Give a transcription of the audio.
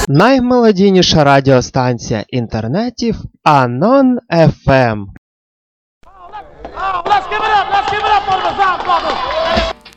Наймелодійніша радіостанція інтернетів Anon FM. Let's give it up for the Sound Brothers.